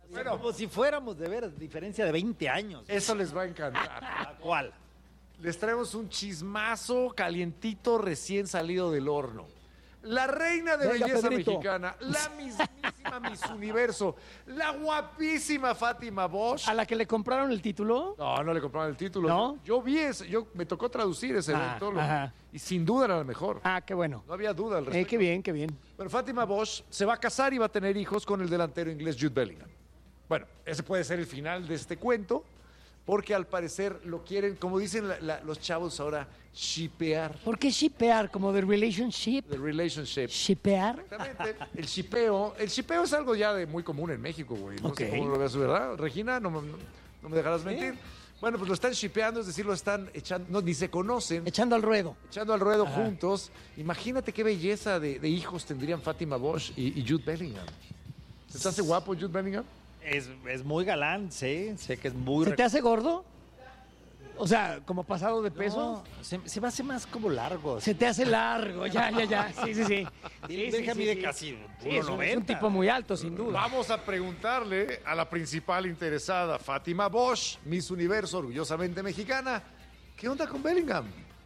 Bueno, como si fuéramos de veras, diferencia de 20 años. Eso les va a encantar. ¿A cuál? Les traemos un chismazo calientito recién salido del horno. La reina de Venga, belleza Pedrito. mexicana, la mismísima Miss Universo, la guapísima Fátima Bosch. ¿A la que le compraron el título? No, no le compraron el título. ¿No? Yo vi ese, me tocó traducir ese evento ajá. y sin duda era la mejor. Ah, qué bueno. No había duda al respecto. Qué bien, qué bien. Pero Fátima Bosch se va a casar y va a tener hijos con el delantero inglés Jude Bellingham. Bueno, ese puede ser el final de este cuento, porque al parecer lo quieren, como dicen los chavos ahora, shippear. ¿Por qué shippear? ¿Como de relationship? The relationship. ¿Shippear? Exactamente. El shippeo es algo ya de muy común en México, güey. No sé Ok. cómo lo veas, ¿verdad? Regina, no me dejarás mentir. Bueno, pues lo están shippeando, es decir, lo están echando, no, ni se conocen, Echando al ruedo. echando al ruedo juntos. Imagínate qué belleza de hijos tendrían Fátima Bosch y Jude Bellingham. ¿Se te hace guapo Jude Bellingham? Es muy galán, sí. Sé que es muy... ¿Se te hace gordo? O sea, como pasado de peso. No, se me hace más como largo. Se te hace largo, ya. Sí. Deja mide casi Sí, es un 1.90. tipo muy alto, sin duda. Vamos a preguntarle a la principal interesada, Fátima Bosch, Miss Universo, orgullosamente mexicana, ¿qué onda con Bellingham?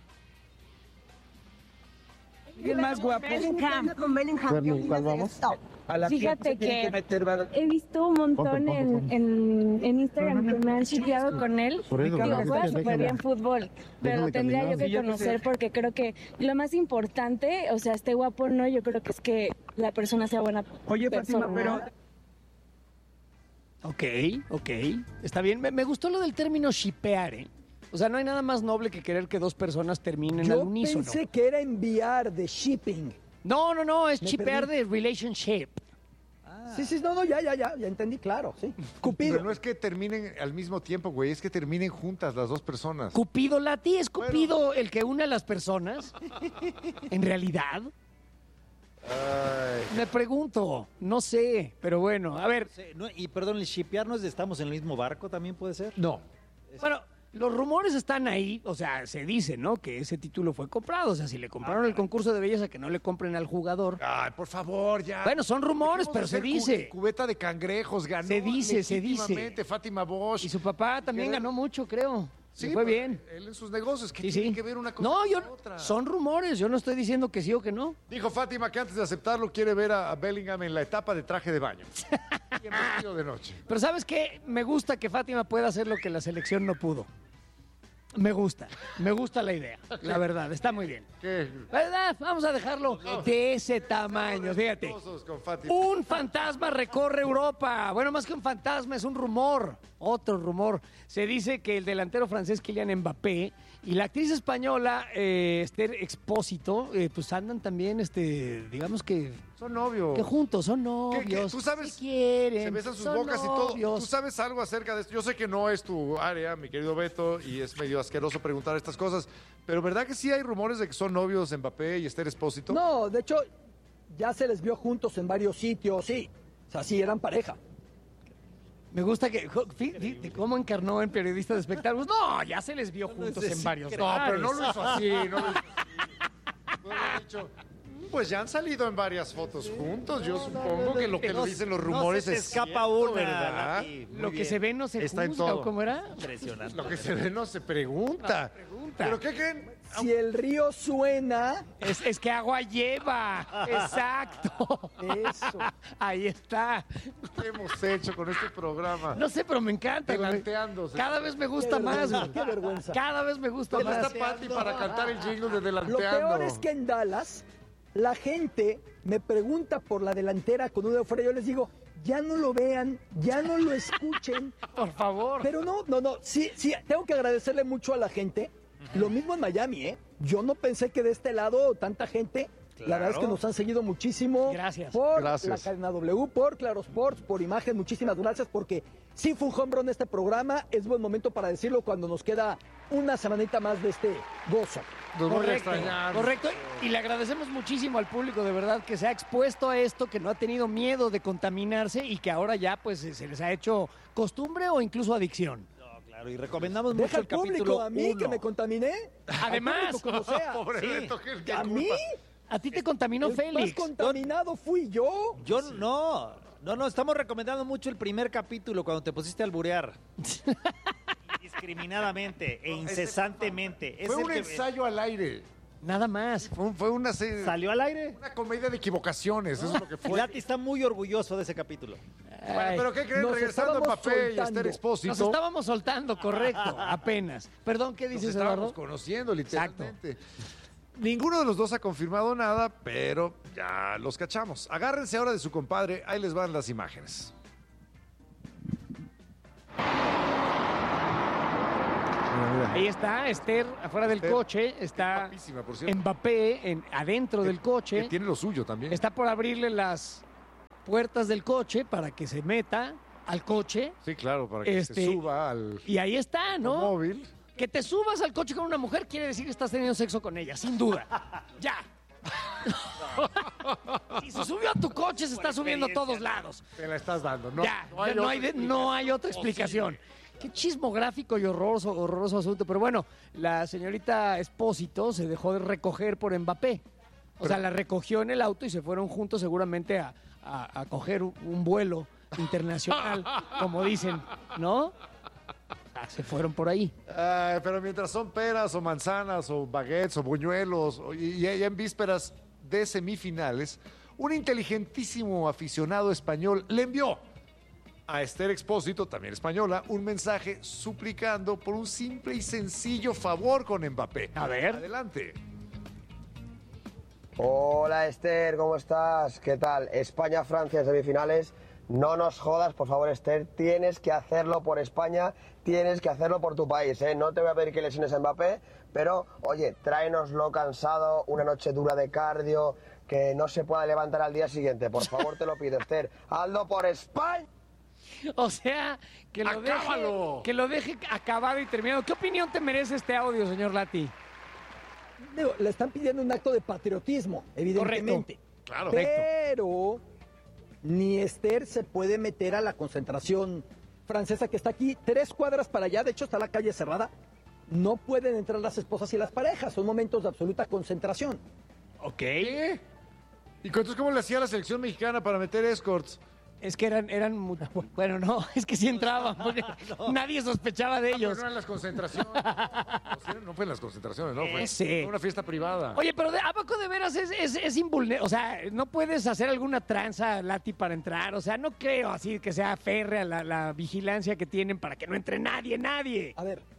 ¿Quién más guapo? Con Bellingham. ¿Cuál vamos? A la Fíjate que tiene que meter va- he visto un montón en Instagram que me han chiqueado con él. Por eso, Digo, déjame, juega déjame. súper bien fútbol, pero Déjame tendría caminar. yo que Sí, ya conocer sé. porque creo que lo más importante, o sea, esté guapo o no, yo creo que es que la persona sea buena Oye, persona. Fátima, pero Ok. Está bien. Me gustó lo del término shippear, ¿eh? O sea, no hay nada más noble que querer que dos personas terminen al Yo unísono. pensé que era enviar de shipping. No, es Me shippear perdí. de relationship. Sí, no, ya entendí, claro, sí. Cupido. Pero no es que terminen al mismo tiempo, güey, es que terminen juntas las dos personas. Cupido Lati, ¿es Cupido el que une a las personas? ¿En realidad? Ay, Me pregunto, no sé, pero bueno, a ver, Sí, no, y perdón, el shipear no es de estamos en el mismo barco, también puede ser. no. bueno, los rumores están ahí, o sea, se dice, ¿no? Que ese título fue comprado, o sea, si le compraron el concurso de belleza, que no le compren al jugador. Ay, por favor, ya. Bueno, son rumores, Dejemos pero de se ser dice. Cubeta de cangrejos, ganó Se dice. legítimamente Fátima Bosch. Y su papá también ¿Qué? ganó mucho, creo. Sí, Sí, fue pero bien. Él en sus negocios, ¿qué Sí, tiene sí. que ver una cosa No, con yo, la otra? son rumores, yo no estoy diciendo que sí o que no. Dijo Fátima que antes de aceptarlo quiere ver a Bellingham en la etapa de traje de baño. Y en vestido de noche. Pero ¿sabes qué? Me gusta que Fátima pueda hacer lo que la selección no pudo. Me gusta la idea, la verdad, está muy bien. ¿Qué? ¿Verdad? Vamos a dejarlo de ese tamaño, fíjate. Respetuosos con Fátima. Un fantasma recorre Europa. Bueno, más que un fantasma, es un rumor. Otro rumor. Se dice que el delantero francés Kylian Mbappé y la actriz española Esther Expósito, pues andan también, digamos que Son novios. juntos, son novios. ¿Tú sabes? Se quieren. Se besan sus son bocas y todo. novios. ¿Tú sabes algo acerca de esto? Yo sé que no es tu área, mi querido Beto, y es medio asqueroso preguntar estas cosas, pero ¿verdad que sí hay rumores de que son novios Mbappé y Esther Expósito? No, de hecho, ya se les vio juntos en varios sitios, sí. O sea, sí, eran pareja. Me gusta que fíjate cómo encarnó en periodista de espectáculos. No, ya se les vio juntos en varios No, pero no lugares. lo hizo así. No lo hizo así. Puede haber dicho, pues ya han salido en varias fotos juntos. Yo supongo que lo que No, dicen los no rumores se te es escapa cierto, una, ¿verdad? Lati. Muy Lo que bien. se ve no se Está en juzga, todo. ¿o cómo era? Impresionante. Lo que se ve no se pregunta. pregunta. ¿Pero qué creen? Si el río suena, Es que agua lleva. Exacto. eso. Ahí está. ¿Qué hemos hecho con este programa? No sé, pero me encanta. güey. Delanteándose. Cada vez me gusta Qué más. vergüenza, güey. qué vergüenza. Cada vez me gusta ¿Dónde más. está Pati para cantar el jingle de Lo Delanteando? peor es que en Dallas la gente me pregunta por la delantera con uno de fuera. Yo les digo, ya no lo vean, ya no lo escuchen. Por favor. Pero no. Sí, tengo que agradecerle mucho a la gente. Lo mismo en Miami, ¿eh? Yo no pensé que de este lado tanta gente. La verdad es que nos han seguido muchísimo. Gracias. Por Gracias. la cadena W, por Claro Sports, por Imagen. Muchísimas gracias porque sí fue un home run este programa. Es buen momento para decirlo cuando nos queda una semanita más de este gozo. Nos voy a Correcto, extrañar. correcto. Y le agradecemos muchísimo al público, de verdad, que se ha expuesto a esto, que no ha tenido miedo de contaminarse y que ahora ya pues se les ha hecho costumbre o incluso adicción. No, claro, y recomendamos Deja mucho al el público capítulo a mí que 1. me contaminé. Además, Al público como sea. Pobre Sí. Beto, ¿qué ¿A culpa? mí? a ti te contaminó El más Félix. contaminado fui yo. Yo no. No, estamos recomendando mucho el primer capítulo cuando te pusiste a alburear. Indiscriminadamente e incesantemente. Fue un ensayo al aire. Nada más. Fue una serie. ¿Salió al aire? Una comedia de equivocaciones, eso es lo que fue. Lati está muy orgulloso de ese capítulo. Ay, Pero ¿qué creen? Nos Regresando a estábamos Mbappé y a soltando. Esther Expósito. nos estábamos soltando, correcto, apenas. Perdón, ¿qué Nos dices, estábamos Eduardo? conociendo, literalmente. Ninguno de los dos ha confirmado nada, pero ya los cachamos. Agárrense ahora de su compadre, ahí les van las imágenes. Ahí está Esther afuera del Esther, coche, está Guapísima, por cierto. Mbappé adentro del Que coche, tiene lo suyo también. está por abrirle las puertas del coche para que se meta al coche Sí, claro, para que se suba al y ahí está, ¿no? móvil. Que te subas al coche con una mujer quiere decir que estás teniendo sexo con ella, sin duda. Ya. Si se subió a tu coche, se está subiendo a todos lados. Te la estás dando, ¿no? Ya, no hay otra explicación. Qué chismográfico y horroroso asunto. Pero bueno, la señorita Expósito se dejó de recoger por Mbappé. O sea, la recogió en el auto y se fueron juntos seguramente a coger un vuelo internacional, como dicen, ¿no? Se fueron por ahí. Pero mientras son peras o manzanas o baguettes o buñuelos y en vísperas de semifinales, un inteligentísimo aficionado español le envió a Esther Expósito, también española, un mensaje suplicando por un simple y sencillo favor con Mbappé. A ver. Adelante. Hola Esther, ¿cómo estás? ¿Qué tal? España-Francia en semifinales. No nos jodas, por favor, Esther. Tienes que hacerlo por España, tienes que hacerlo por tu país, ¿eh? No te voy a pedir que lesiones a Mbappé, pero, oye, tráenoslo cansado, una noche dura de cardio, que no se pueda levantar al día siguiente. Por favor, te lo pido, Esther. Hazlo por España. O sea, ¡Acábalo! que lo deje acabado y terminado. ¿Qué opinión te merece este audio, señor Lati? Digo, le están pidiendo un acto de patriotismo, evidentemente. Claro. Pero ni Esther se puede meter a la concentración francesa que está aquí 3 cuadras para allá. De hecho, está la calle cerrada. No pueden entrar las esposas y las parejas. Son momentos de absoluta concentración. Ok. ¿Qué? ¿Y entonces cómo le hacía la selección mexicana para meter escorts? Es que bueno, no, es que sí entraban, porque nadie sospechaba de ellos. No en las concentraciones. No fue en las concentraciones, ¿no? Fue Ese. una fiesta privada. Oye, pero ¿a poco de veras es invulnerable? O sea, ¿no puedes hacer alguna tranza, Lati, para entrar? O sea, no creo así que sea férrea la vigilancia que tienen para que no entre nadie. A ver,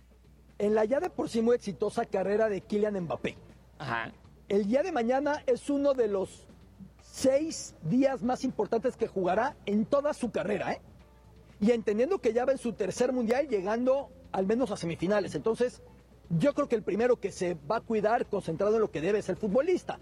en la ya de por sí muy exitosa carrera de Kylian Mbappé, Ajá. el día de mañana es uno de los 6 días más importantes que jugará en toda su carrera, ¿eh? Y entendiendo que ya va en su tercer mundial, llegando al menos a semifinales. Entonces, yo creo que el primero que se va a cuidar, concentrado en lo que debe, es el futbolista.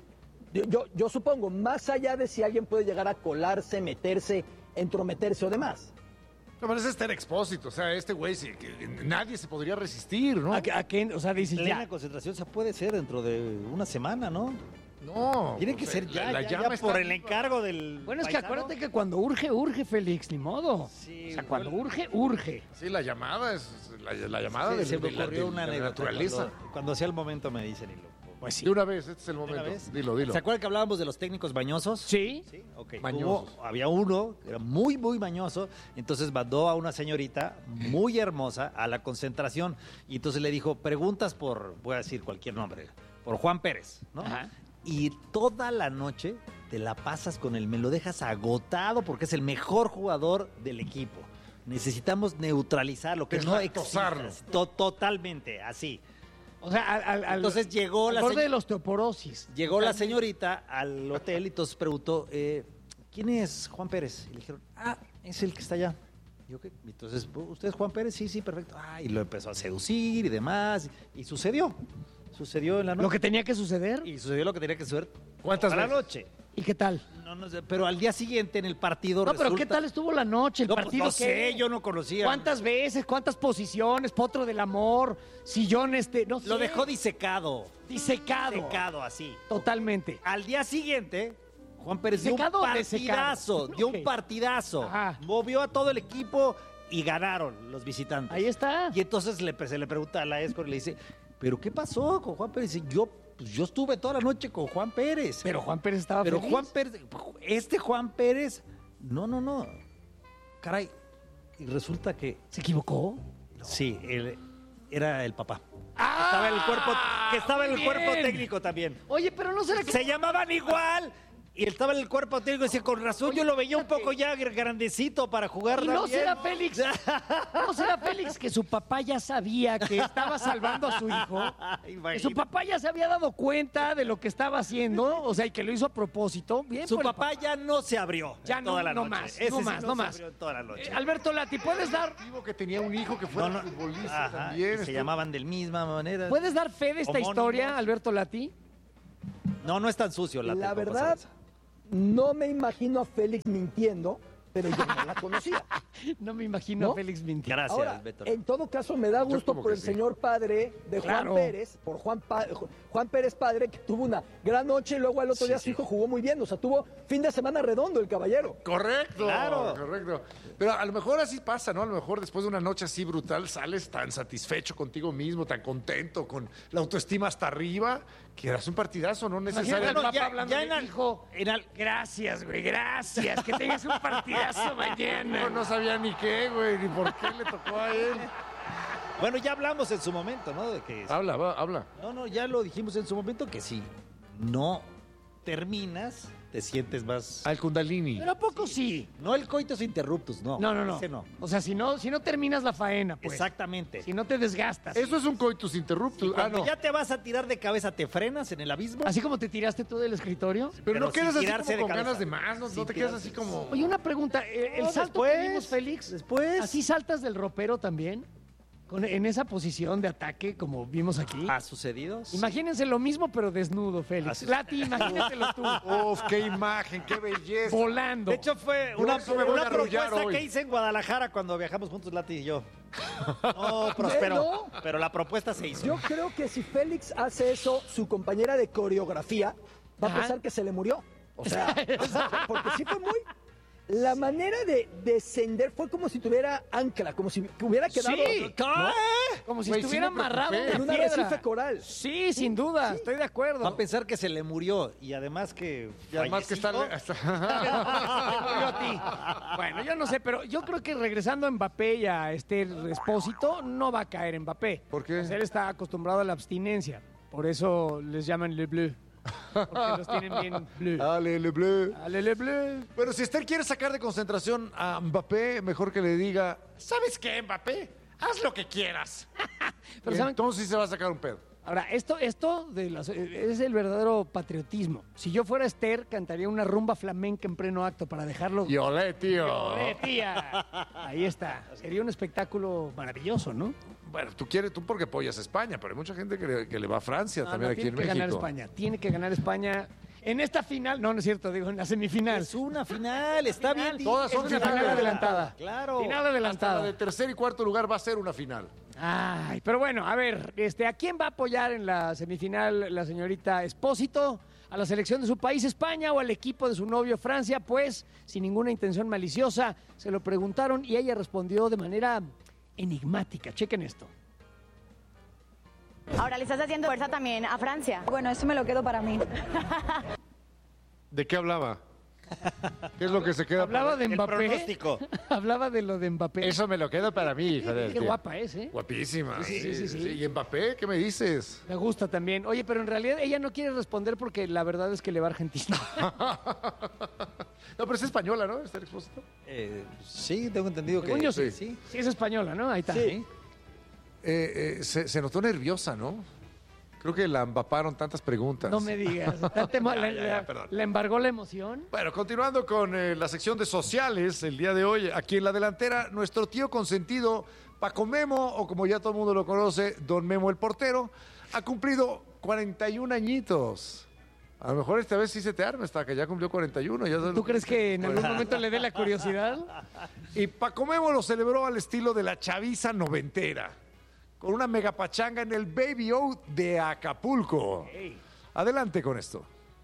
Yo supongo, más allá de si alguien puede llegar a colarse, meterse, entrometerse o demás. No, pero es Esther Expósito, o sea, este güey, que nadie se podría resistir, ¿no? ¿A qué? O sea, dices Plena ya. concentración se puede ser dentro de una semana, ¿no? No. Tiene que o sea, ser ya, la ya llama está por el viva. encargo del Bueno, es que paisano. acuérdate que cuando urge, Félix, ni modo. Sí, o sea, cuando fue- urge. Sí, la llamada es la llamada Sí, de, se me de la- ocurrió de una la anécdota. naturaleza. Cuando sea el momento me dicen y lo... Pues sí. De una vez, este es el ¿De una momento. vez? Dilo. ¿Se acuerdan que hablábamos de los técnicos mañosos? ¿Sí? Sí, ok. Mañosos. Había uno que era muy mañoso, entonces mandó a una señorita muy hermosa a la concentración y entonces le dijo, preguntas por, voy a decir cualquier nombre, por Juan Pérez, ¿no? Ajá. Y toda la noche te la pasas con él, me lo dejas agotado porque es el mejor jugador del equipo. Necesitamos neutralizarlo, que no Deslactosarlo. exista. Totalmente, así. O sea, Entonces llegó al la borde señora- de la osteoporosis. Llegó la señorita al hotel y entonces preguntó, ¿quién es Juan Pérez? Y le dijeron, es el que está allá. Y yo, ¿qué? Entonces, ¿usted es Juan Pérez? Sí, perfecto. Y lo empezó a seducir y demás. Y sucedió. Sucedió en la noche. Lo que tenía que suceder. Y sucedió lo que tenía que suceder. ¿Cuántas a la veces? noche. ¿Y qué tal? No sé, pero al día siguiente en el partido No, pero resulta- ¿qué tal estuvo la noche, el No, pues, partido? no qué? sé, yo no conocía. ¿Cuántas veces? ¿Cuántas posiciones? Potro del amor, sillón no sé. Lo dejó disecado. disecado. Disecado así. Totalmente. Al día siguiente, Juan Pérez dio un ¿Disecado o partidazo, desecado? dio Ok. un partidazo. Ajá. Movió a todo el equipo y ganaron los visitantes. Ahí está. Y entonces se le pregunta a la escort y le dice, ¿pero qué pasó con Juan Pérez? Y yo estuve toda la noche con Juan Pérez. Pero Juan Pérez estaba Pero feliz. Juan Pérez, este Juan Pérez No. Caray. Y resulta que ¿Se equivocó? sí, él era el papá. ¡Ah! Estaba en el muy cuerpo bien. técnico también. Oye, pero no será que... Se llamaban igual. Y él estaba en el cuerpo técnico y decía, con razón, yo lo veía un fíjate. poco ya grandecito para jugar ¿Y no también. será Félix? ¿No será Félix que su papá ya sabía que estaba salvando a su hijo? Que su Imagínate. papá ya se había dado cuenta de lo que estaba haciendo, o sea, y que lo hizo a propósito. Bien, Su por el papá ya no se abrió Ya en toda la no noche. más, Ese no sí más, no se más. abrió en toda la noche. Alberto Lati, ¿puedes dar Que tenía un hijo que fuera futbolista Ajá, también. y se esto- llamaban de la misma manera. ¿Puedes dar fe de esta Homónimos. historia, Alberto Lati? No es tan sucio. La tampoco, verdad, ¿sabes? no me imagino a Félix mintiendo, pero yo no la conocía. No me imagino ¿No? a Félix mintiendo. Gracias, Ahora, Beto. en todo caso, me da gusto como por que el sí. señor padre de Claro. Juan Pérez, por Juan Pérez padre, que tuvo una gran noche y luego al otro día su hijo jugó muy bien. O sea, tuvo fin de semana redondo el caballero. Correcto, Claro. correcto. Pero a lo mejor así pasa, ¿no? A lo mejor después de una noche así brutal sales tan satisfecho contigo mismo, tan contento, con la autoestima hasta arriba, que harás un partidazo, no Imagínate necesariamente. al Bueno, papá ya- hablando ya de en al- hijo. Gracias, güey, gracias. Que tengas un partidazo mañana. No sabía ni qué, güey, ni por qué le tocó a él. Bueno, ya hablamos en su momento, ¿no? De que Habla. No, ya lo dijimos en su momento que si no terminas, te sientes más. Al Kundalini. Pero ¿a poco sí? No el coitus interruptus, no. No. Ese no. O sea, si no terminas la faena, pues. Exactamente. Si no te desgastas. Eso es un coitus interruptus. Cuando no. ya te vas a tirar de cabeza, te frenas en el abismo. Así como te tiraste tú del escritorio. Pero no sin quedas así tirarse como de con ganas cabeza. de más, no Sin te quedas tirarse. así como... Oye, una pregunta. El No, salto después, que vimos, Félix. después. ¿Así saltas del ropero también? En esa posición de ataque, como vimos aquí. ¿Ha sucedido? Sí. Imagínense lo mismo, pero desnudo, Félix. Así- Lati, imagínatelo tú. Uf, qué imagen, qué belleza. Volando. De hecho, fue Yo una eso me voy a arrullar propuesta hoy. que hice en Guadalajara cuando viajamos juntos, Lati y yo. No prosperó, No. pero la propuesta se hizo. Yo creo que si Félix hace eso, su compañera de coreografía va a Ajá. pensar que se le murió. O sea, porque sí fue muy... La manera de descender fue como si tuviera ancla, como si hubiera quedado Sí, ¿no? como si Güey, sí estuviera me amarrado preocupé. en en un una piedra. arrecife coral. Sí, sin duda, estoy de acuerdo. Va a pensar que se le murió y además que. Y además que está... fallecido. Yo a ti. Bueno, yo no sé, pero yo creo que regresando a Mbappé y a Esther Espósito, no va a caer Mbappé. ¿Por qué? Pues él está acostumbrado a la abstinencia. Por eso les llaman Le Bleu. Porque los tienen bien bleu. Dale, le bleu. Ale, Le Bleu. Pero si Esther quiere sacar de concentración a Mbappé, mejor que le diga, ¿sabes qué, Mbappé? Haz lo que quieras. Pero ¿saben? Entonces sí se va a sacar un pedo. Ahora, esto es el verdadero patriotismo. Si yo fuera Esther, cantaría una rumba flamenca en pleno acto para dejarlo... Y olé, tío. ¡Olé, tía! Ahí está. Sería un espectáculo maravilloso, ¿no? Bueno, tú porque apoyas a España, pero hay mucha gente que le va a Francia No, también no, aquí tiene en que México. ganar España. Tiene que ganar España en esta final. No es cierto, digo en la semifinal. Es una final, está bien. dicho. Todas son Es una finales. final adelantada. Claro. Final Hasta la adelantada. de tercer y cuarto lugar va a ser una final. Ay, pero bueno, a ver, ¿a quién va a apoyar en la semifinal la señorita Espósito? ¿A la selección de su país, España, o al equipo de su novio, Francia? Pues, sin ninguna intención maliciosa, se lo preguntaron y ella respondió de manera enigmática. Chequen esto. Ahora le estás haciendo fuerza también a Francia. Bueno, eso me lo quedo para mí. ¿De qué hablaba? ¿Qué es lo que se queda? Hablaba de El Mbappé. pronóstico. Hablaba de lo de Mbappé. Eso me lo quedo para mí, joder. Qué guapa es, ¿eh? Guapísima. Sí. ¿Y Mbappé? ¿Qué me dices? Me gusta también. Oye, pero en realidad ella no quiere responder porque la verdad es que le va a Argentina. No, pero es española, ¿no? Esther Expósito. Sí, tengo entendido que. Según yo sí. sí. Sí, es española, ¿no? Ahí está. Sí. Se notó nerviosa, ¿no? Creo que la empaparon tantas preguntas. No me digas. perdón. ¿Le embargó la emoción? Bueno, continuando con la sección de sociales, el día de hoy, aquí en la delantera, nuestro tío consentido, Paco Memo, o como ya todo el mundo lo conoce, Don Memo el portero, ha cumplido 41 añitos. A lo mejor esta vez sí se te arma, hasta que ya cumplió 41. Ya sabes ¿Tú lo crees que en algún momento le dé la curiosidad? Y Paco Memo lo celebró al estilo de la chaviza noventera, con una mega pachanga en el Baby O de Acapulco. Adelante con esto.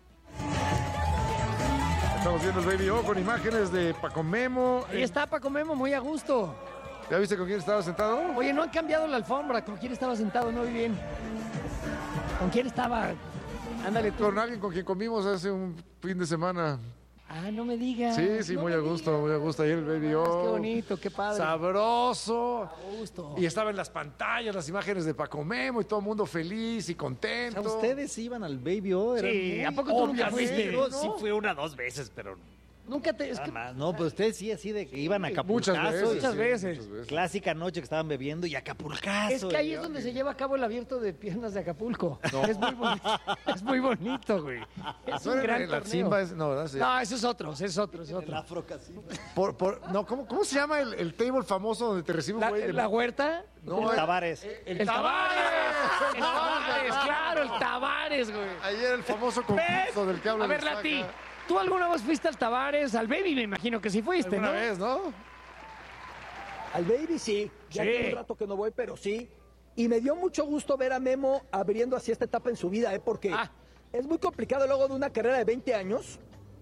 Estamos viendo el Baby O con imágenes de Paco Memo. Ahí está Paco Memo, muy a gusto. ¿Ya viste con quién estaba sentado? Oye, no han cambiado la alfombra. ¿Con quién estaba sentado? No vi bien. ¿Con quién estaba? Ándale tú. Con alguien con quien comimos hace un fin de semana. Ah, no me digas. Sí, no muy me a gusto, muy a gusto. Ayer el Baby Qué O. bonito, qué padre. Sabroso. A gusto. Y estaba en las pantallas, las imágenes de Paco Memo y todo el mundo feliz y O contento. sea, ustedes iban al Baby O. eran Sí, muy- ¿a poco tú nunca fuiste? Yo sí fui 2 veces, pero Nunca te... Es nada que más. No, pues ustedes sí, así de que iban a Muchas Acapulcazo. veces. Muchas sí, veces. muchas veces. Clásica noche que estaban bebiendo y Acapulcazo. Es que ahí es donde se lleva a cabo el abierto de piernas de Acapulco. Es muy bonito. Es muy bonito, güey. Es ¿No un era gran en la torneo. Zimba? No, ¿verdad? Sí. No, ese es otro, ese es otro, ese es El otro. afro casino. No, ¿cómo se llama el table famoso donde te recibe un La, güey? la huerta. No, El Tavares. El Tavares. El Tavares, claro, el Tavares, güey. Ayer el famoso concurso del que habla A ver, el Saca. Lati, ¿tú alguna vez fuiste al Tavares, al Baby? Me imagino que sí fuiste, ¿Alguna ¿no? vez, no? Al Baby sí, ya Sí. tiene un rato que no voy, pero sí. Y me dio mucho gusto ver a Memo abriendo así esta etapa en su vida, porque Ah. es muy complicado luego de una carrera de 20 años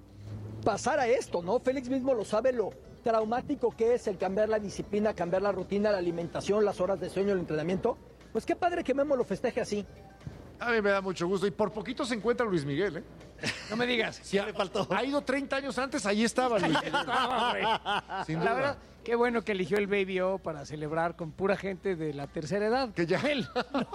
pasar a esto, ¿no? Félix mismo lo sabe, lo traumático que es el cambiar la disciplina, cambiar la rutina, la alimentación, las horas de sueño, el entrenamiento. Pues qué padre que Memo lo festeje así. A mí me da mucho gusto. Y por poquito se encuentra Luis Miguel, ¿eh? No me digas. Sí, le faltó. Ha ido 30 años antes, ahí estaba Luis Miguel. No, güey. Sin La duda. verdad, qué bueno que eligió el Baby O para celebrar con pura gente de la tercera edad. Que ya- Él,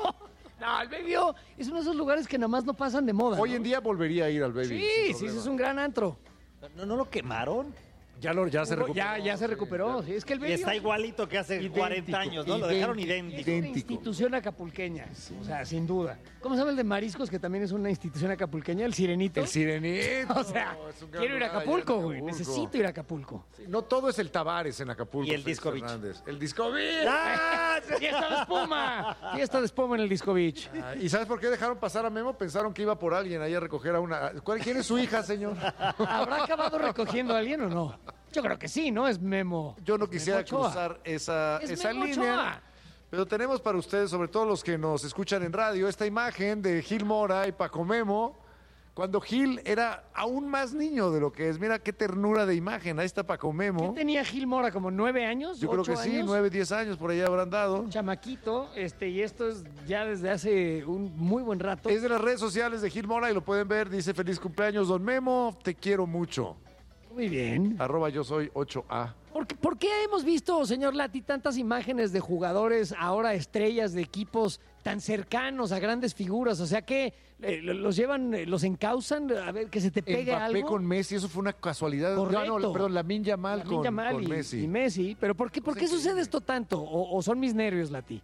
no, el Baby O es uno de esos lugares que nada más no pasan de moda. Hoy ¿no? en día volvería a ir al Baby. Sí, sin sí, problema. es un gran antro. ¿No lo quemaron? Ya se recuperó. Ya se recuperó. Sí, es que el Y Baby está O igualito que hace Idéntico, 40 años, ¿no? Lo dejaron es idéntico. una institución acapulqueña. O sea, sin duda. ¿Cómo se llama el de Mariscos, que también es una institución acapulqueña? El Sirenito. El Sirenito. O sea, Es un gran quiero ir a lugar allá en Acapulco, güey. Acapulco. Necesito ir a Acapulco. Sí, no todo es el Tavares en Acapulco. Y el Félix Disco Beach. Fernández. El Disco Beach. ¡Ah! ¡Fiesta de espuma! Fiesta de espuma en el Disco Beach. Ah, ¿Y sabes por qué dejaron pasar a Memo? Pensaron que iba por alguien ahí a recoger a una... ¿Quién es su hija, señor? ¿Habrá acabado recogiendo a alguien o no? Yo creo que sí, ¿no? Es Memo. Yo no Es quisiera Memo Ochoa. cruzar esa Es esa Memo línea. Ochoa. Pero tenemos para ustedes, sobre todo los que nos escuchan en radio, esta imagen de Gil Mora y Paco Memo, cuando Gil era aún más niño de lo que es. Mira qué ternura de imagen. Ahí está Paco ¿Qué Memo. tenía Gil Mora? ¿Como 9 años? Yo creo que 8 sí, años? 9, 10 años por ahí habrán dado. Chamaquito, y esto es ya desde hace un muy buen rato. Es de las redes sociales de Gil Mora y lo pueden ver. Dice: feliz cumpleaños, don Memo, te quiero mucho. Muy bien. @ yo soy 8A. ¿Por qué hemos visto, señor Lati, tantas imágenes de jugadores, ahora estrellas de equipos tan cercanos a grandes figuras? O sea, que los llevan, los encausan, a ver, que se te pegue Mbappé algo. con Messi, eso fue una casualidad. Correcto. No, perdón, Lamine Yamal Lamine con, Yamal con y- Messi. y Messi. Pero ¿por qué sucede esto tanto? ¿O son mis nervios, Lati?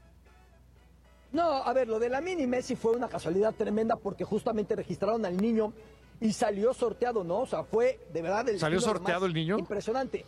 No, a ver, lo de la mini Messi fue una casualidad tremenda porque justamente registraron al niño y salió sorteado, ¿no? O sea, fue de verdad el ¿Salió destino sorteado más el niño? Impresionante.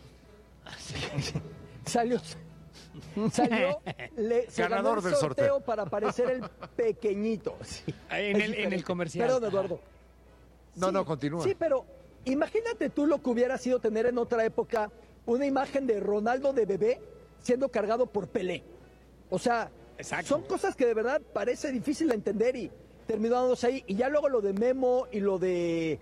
Salió, se Ganador ganó el del sorteo. para parecer el pequeñito. Sí, En es el diferente. comercial. Perdón, Eduardo. No, continúa. Sí, pero imagínate tú lo que hubiera sido tener en otra época una imagen de Ronaldo de bebé siendo cargado por Pelé. O sea, Exacto. son cosas que de verdad parece difícil de entender y terminó dándose ahí. Y ya luego lo de Memo y lo de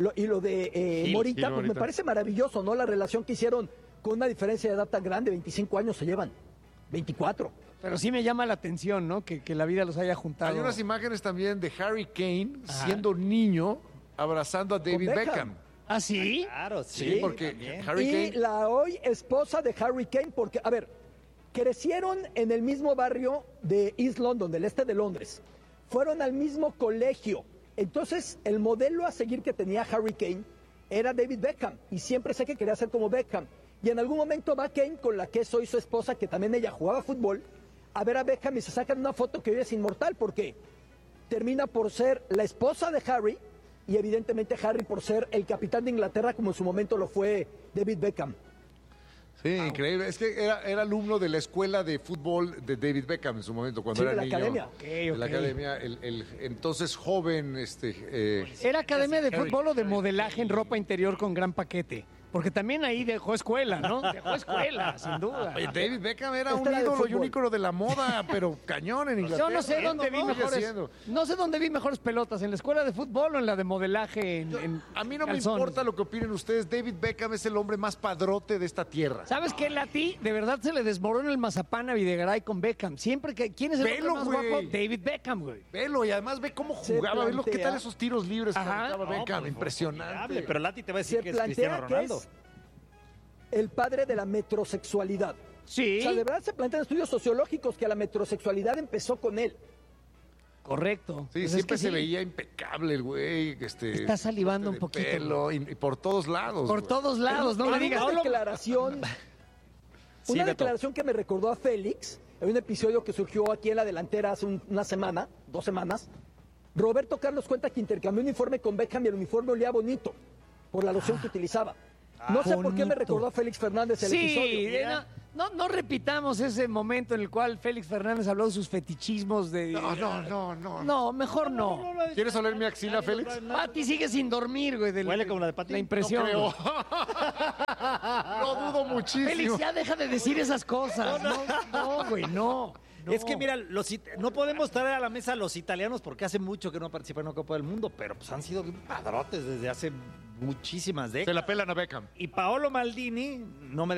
Morita, pues me Morita. parece maravilloso, ¿no? La relación que hicieron con una diferencia de edad tan grande, 25 años se llevan, 24. Pero sí me llama la atención, ¿no? Que la vida los haya juntado. Hay unas imágenes también de Harry Kane Ajá. siendo niño abrazando a David Beckham. Beckham. ¿Ah, sí? Claro, sí. Sí, porque también. Harry Y Kane... la hoy esposa de Harry Kane, porque, a ver, crecieron en el mismo barrio de East London, del este de Londres. Fueron al mismo colegio. Entonces, el modelo a seguir que tenía Harry Kane era David Beckham. Y siempre sé que quería ser como Beckham. Y en algún momento va Kane, con la que es hoy su esposa, que también ella jugaba fútbol, a ver a Beckham y se sacan una foto que hoy es inmortal, porque termina por ser la esposa de Harry y evidentemente Harry por ser el capitán de Inglaterra, como en su momento lo fue David Beckham. Sí, increíble. Es que era alumno de la escuela de fútbol de David Beckham en su momento, cuando Sí, era de la niño. academia. De la academia, el entonces joven... ¿Era academia de fútbol o de modelaje en ropa interior con gran paquete? Porque también ahí dejó escuela, ¿no? Dejó escuela, sin duda. Oye, David Beckham era un Este era de ídolo y un fútbol. ícono de la moda, pero cañón en Inglaterra. Yo no sé dónde vi Sigue mejores. siendo. No sé dónde vi mejores pelotas, en la escuela de fútbol o en la de modelaje en A mí no me calzones. importa lo que opinen ustedes. David Beckham es el hombre más padrote de esta tierra. ¿Sabes qué, Lati? De verdad se le desmorona el mazapán a Videgaray con Beckham. Siempre que. ¿Quién es el Velo, hombre más güey. guapo? David Beckham, güey. Velo, y además ve cómo Se jugaba. Ve qué plantea- tal esos tiros libres que Ajá. aventaba No, Beckham. pues, Impresionante. formidable, pero Lati te va a decir Se que es Cristiano plantea que Ronaldo. es el padre de la metrosexualidad. Sí. O sea, de verdad se plantean estudios sociológicos que la metrosexualidad empezó con él. Correcto. Sí, Pues es siempre que se sí. veía impecable el güey. Está salivando un corte de poquito, pelo, y por todos lados. Por güey. todos lados, no En me digas. Una declaración, Sí, una Beto. declaración que me recordó a Félix, en un episodio que surgió aquí en la delantera hace una semana, 2 semanas. Roberto Carlos cuenta que intercambió un uniforme con Beckham y el uniforme olía bonito por la loción que utilizaba. No sé por qué me bonito. recordó a Félix Fernández el Sí, episodio. no repitamos ese momento en el cual Félix Fernández habló de sus fetichismos de... No. No, mejor no. ¿Quieres oler mi axila, Félix? Pati sigue sin dormir, güey. Huele como la de Pati. La impresión. No güey. Lo dudo muchísimo. Félix, ya deja de decir esas cosas. No, güey, no. Es que mira, no podemos traer a la mesa a los italianos porque hace mucho que no participan en una Copa del Mundo, pero pues han sido bien padrotes desde hace muchísimas Se décadas. la pelan a Beckham. Y Paolo Maldini no me